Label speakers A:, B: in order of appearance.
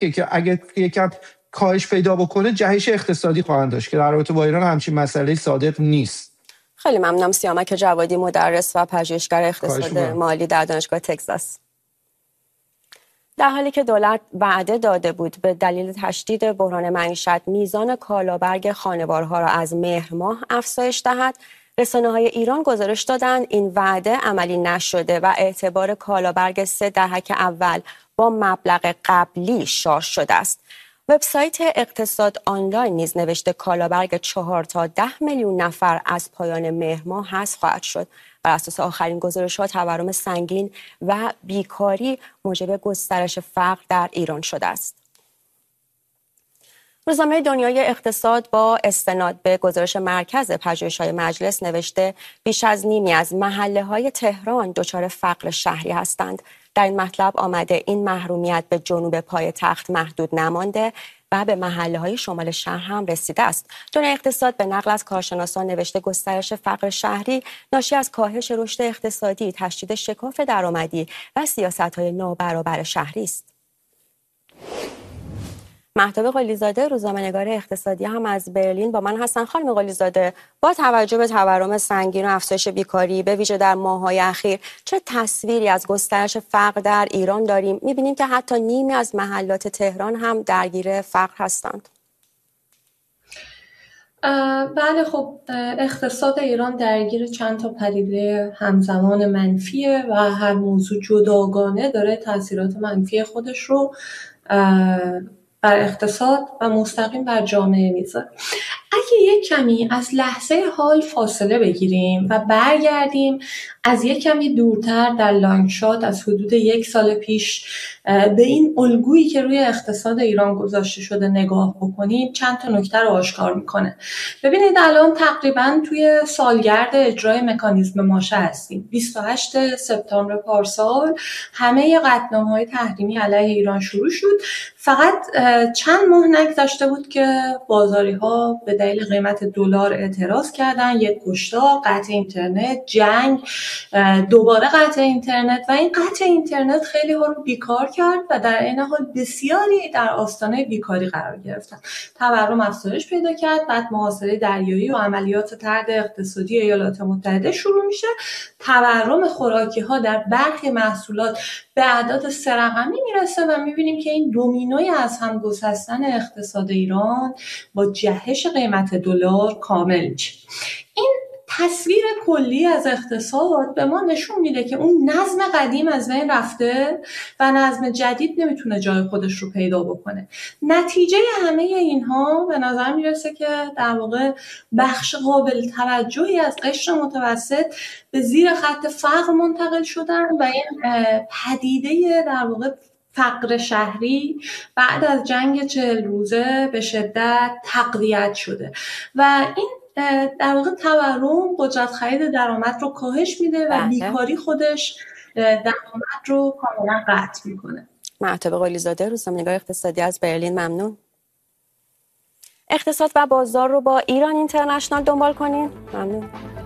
A: که اگه یکم کاهش پیدا بکنه جهش اقتصادی خواهند داشت که در رابطه با ایران همچین مسئله صادق نیست.
B: خیلی ممنونم. سیامک جوادی، مدرس و پژوهشگر اقتصاد مالی در دانشگاه تگزاس. در حالی که دولت وعده داده بود به دلیل تشدید بحران معیشت میزان کالابرگ خانوارها را از مهر ماه افزایش دهد، رسانه‌های ایران گزارش دادند این وعده عملی نشده و اعتبار کالابرگ 3 دهک اول با مبلغ قبلی شارژ شده است. وبسایت اقتصاد آنلاین نیز نوشته کالابرگ 4 تا 10 میلیون نفر از پایان مهر ماه حذف خواهد شد. بر اساس آخرین گزارش‌ها تورم سنگین و بیکاری موجب گسترش فقر در ایران شده است. روزنامه دنیای اقتصاد با استناد به گزارش مرکز پژوهش‌های مجلس نوشته بیش از نیمی از محله‌های تهران دچار فقر شهری هستند. در این مطلب آمده این محرومیت به جنوب پایتخت محدود نمانده و به محله‌های شمال شهر هم رسیده است. دنیای اقتصاد به نقل از کارشناسان نوشته گسترش فقر شهری ناشی از کاهش رشد اقتصادی، تشدید شکاف درآمدی و سیاست‌های نابرابر شهری است. مهتاب قلی‌زاده، روزنامه‌نگار اقتصادی هم از برلین با من هستن. خانم قلی‌زاده، با توجه به تورم سنگین و افزایش بیکاری به ویژه در ماه‌های اخیر چه تصویری از گسترش فقر در ایران داریم؟ می‌بینیم که حتی نیمی از محلات تهران هم درگیر فقر هستند.
C: بله، خب اقتصاد ایران درگیر چند تا پدیده همزمان منفیه و هر موضوع جداگانه داره تاثیرات منفی خودش رو بر اقتصاد و مستقیم بر جامعه میذاره. اگه یک کمی از لحظه حال فاصله بگیریم و برگردیم از یک کمی دورتر در لانگشات از حدود 1 سال پیش به این الگویی که روی اقتصاد ایران گذاشته شده نگاه بکنیم، چند تا نکته رو آشکار میکنه. ببینید الان تقریبا توی سالگرد اجرای مکانیزم ماشه هستیم. 28 سپتامبر پارسال همه قطعنامه‌های تحریمی علیه ایران شروع شد. فقط چند ماه نگذشته بود که بازاری‌ها به دلیل قیمت دلار اعتراض کردن، یک کشتار، قطع اینترنت، جنگ، دوباره قطع اینترنت و این قطع اینترنت خیلی ها رو بیکار کرد و در این حال بسیاری در آستانه بیکاری قرار گرفتن. تورم افزایش پیدا کرد، بعد محاصره دریایی و عملیات طرد اقتصادی ایالات متحده شروع میشه. تورم خوراکی ها در برخی محصولات به اعداد 3 رقمی میرسه و میبینیم که این دومینوی از هم گسستن اقتصاد ایران با جهش قیمت دلار کامل میشه. این تصویر کلی از اقتصاد به ما نشون میده که اون نظم قدیم از بین رفته و نظم جدید نمیتونه جای خودش رو پیدا بکنه. نتیجه همه اینها به نظر میرسه که در واقع بخش قابل توجهی از قشر متوسط به زیر خط فقر منتقل شدن و این پدیده در واقع فقر شهری بعد از جنگ 40 روزه به شدت تقویت شده و این در واقع تورم قدرت خرید درآمد رو کاهش میده و بیکاری خودش درآمد رو کاملا قطع میکنه.
B: مهتاب قلی‌زاده، روزنامه‌نگار اقتصادی از برلین، ممنون. اقتصاد و بازار رو با ایران اینترنشنال دنبال کنین. ممنون.